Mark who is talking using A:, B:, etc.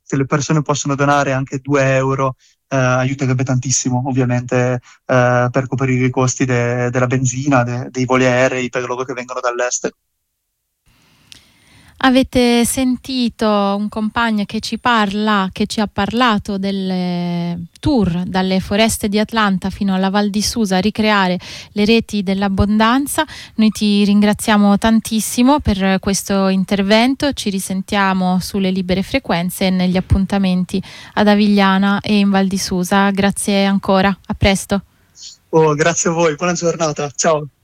A: se le persone possono donare anche 2 euro, aiuterebbe tantissimo, ovviamente, per coprire i costi della benzina, dei voli aerei per loro che vengono dall'estero.
B: Avete sentito un compagno che ci ha parlato del tour dalle foreste di Atlanta fino alla Val di Susa a ricreare le reti dell'abbondanza. Noi ti ringraziamo tantissimo per questo intervento, ci risentiamo sulle libere frequenze e negli appuntamenti ad Avigliana e in Val di Susa. Grazie ancora, a presto.
A: Grazie a voi, buona giornata, ciao.